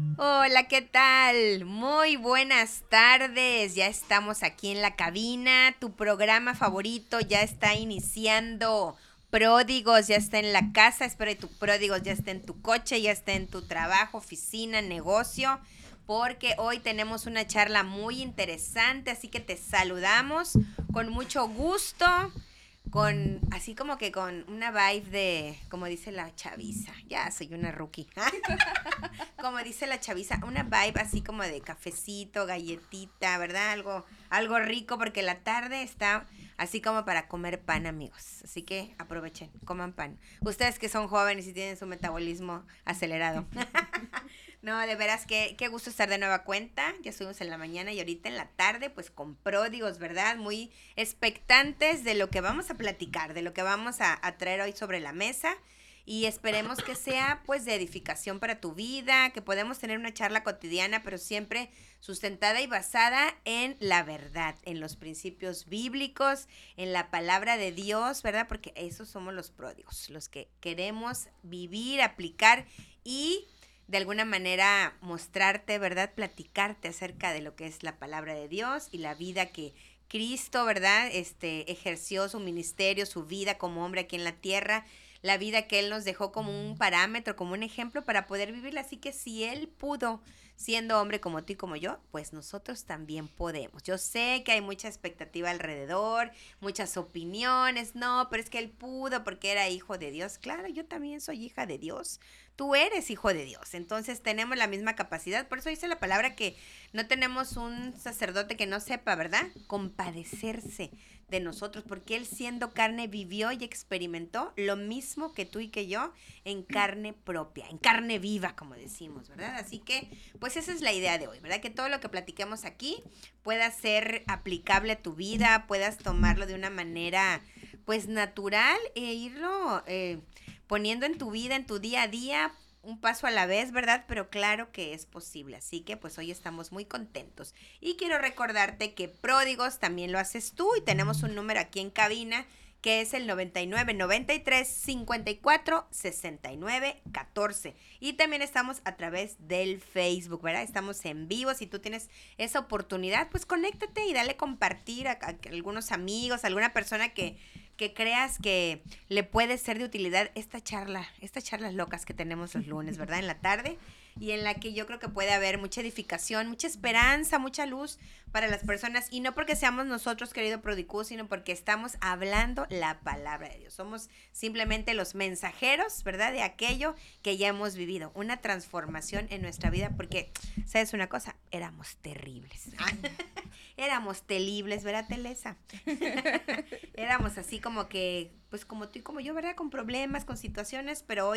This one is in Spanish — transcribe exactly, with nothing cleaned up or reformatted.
Hola, ¿qué tal? Muy buenas tardes. Ya estamos aquí en la cabina. Tu programa favorito ya está iniciando. Pródigos ya está en la casa. Espero que tu pródigos ya esté en tu coche, ya esté en tu trabajo, oficina, negocio. Porque hoy tenemos una charla muy interesante. Así que te saludamos con mucho gusto. Con, así como que con una vibe de, como dice la chaviza. Ya soy una rookie. Como dice la chaviza, una vibe así como de cafecito, galletita, ¿verdad? Algo, algo rico porque la tarde está así como para comer pan, amigos. Así que aprovechen, coman pan. Ustedes que son jóvenes y tienen su metabolismo acelerado. No, de veras que qué gusto estar de nueva cuenta. Ya estuvimos en la mañana y ahorita en la tarde, pues con pródigos, ¿verdad? Muy expectantes de lo que vamos a platicar, de lo que vamos a, a traer hoy sobre la mesa. Y esperemos que sea pues de edificación para tu vida, que podamos tener una charla cotidiana, pero siempre sustentada y basada en la verdad, en los principios bíblicos, en la palabra de Dios, ¿verdad? Porque esos somos los pródigos, los que queremos vivir, aplicar y de alguna manera mostrarte, ¿verdad? Platicarte acerca de lo que es la palabra de Dios y la vida que Cristo, ¿verdad? Este ejerció su ministerio, su vida como hombre aquí en la tierra, la vida que Él nos dejó como un parámetro, como un ejemplo para poder vivirla. Así que si Él pudo, siendo hombre como tú y como yo, pues nosotros también podemos. Yo sé que hay mucha expectativa alrededor, muchas opiniones, no, pero es que Él pudo porque era hijo de Dios. Claro, yo también soy hija de Dios. Tú eres hijo de Dios, entonces tenemos la misma capacidad. Por eso dice la palabra que no tenemos un sacerdote que no sepa, ¿verdad? Compadecerse de nosotros, porque Él siendo carne vivió y experimentó lo mismo que tú y que yo en carne propia, en carne viva, como decimos, ¿verdad? Así que, pues esa es la idea de hoy, ¿verdad? Que todo lo que platiquemos aquí pueda ser aplicable a tu vida, puedas tomarlo de una manera, pues, natural e irlo eh, poniendo en tu vida, en tu día a día, un paso a la vez, ¿verdad? Pero claro que es posible. Así que pues hoy estamos muy contentos. Y quiero recordarte que Pródigos también lo haces tú y tenemos un número aquí en cabina que es el noventa y nueve, noventa y tres, cincuenta y cuatro, sesenta y nueve, catorce. Y también estamos a través del Facebook, ¿verdad? Estamos en vivo. Si tú tienes esa oportunidad, pues conéctate y dale compartir a, a algunos amigos, a alguna persona que que creas que le puede ser de utilidad esta charla, estas charlas locas que tenemos los lunes, ¿verdad? En la tarde, y en la que yo creo que puede haber mucha edificación, mucha esperanza, mucha luz para las personas, y no porque seamos nosotros, querido Prodicú, sino porque estamos hablando la palabra de Dios. Somos simplemente los mensajeros, ¿verdad? De aquello que ya hemos vivido, una transformación en nuestra vida, porque, ¿sabes una cosa? Éramos terribles. Éramos telibles, ¿verdad, Telesa? Éramos así como que, pues como tú y como yo, ¿verdad? Con problemas, con situaciones, pero hoy